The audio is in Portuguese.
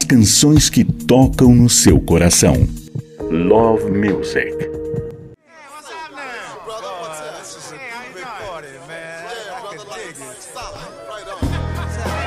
canções que tocam no seu coração. Love Music. Brother, what's up? Hey, how you doing? Hey, man, I can dig it. Stop right on.